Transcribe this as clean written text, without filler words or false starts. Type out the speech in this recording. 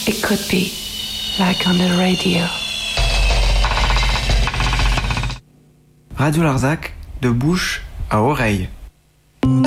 It could be like on the radio. Radio Larzac, de bouche à oreille.